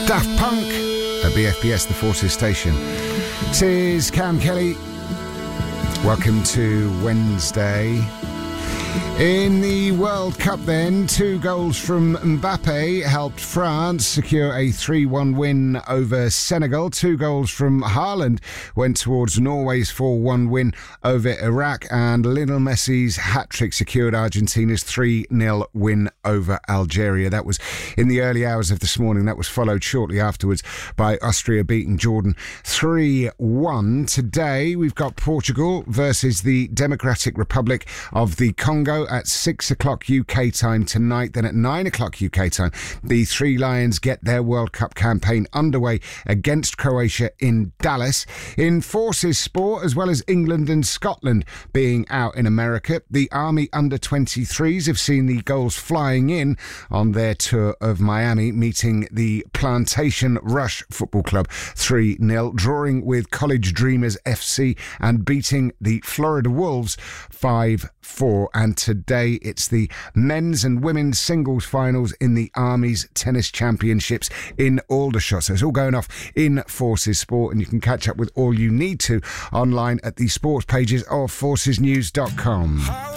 Daft Punk at BFBS, the Forces station. This is Cam Kelly. Welcome to Wednesday. In the World Cup then, 2 goals from Mbappe helped France secure a 3-1 win over Senegal. 2 goals from Haaland went towards Norway's 4-1 win over Iraq, and Lionel Messi's hat-trick secured Argentina's 3-0 win over Algeria. That was in the early hours of this morning. That was followed shortly afterwards by Austria beating Jordan 3-1. Today we've got Portugal versus the Democratic Republic of the Congo at 6 o'clock UK time tonight. Then at 9 o'clock UK time, the Three Lions get their World Cup campaign underway against Croatia in Dallas. In Forces sport, as well as England and Scotland being out in America, the Army under-23s have seen the goals flying in on their tour of Miami, meeting the Plantation Rush Football Club 3-0, drawing with College Dreamers FC and beating the Florida Wolves 5-4. And today it's the men's and women's singles finals in the Army's tennis championships in Aldershot. So it's all going off in Forces Sport, and you can catch up with all you need to online at the sports pages of forcesnews.com.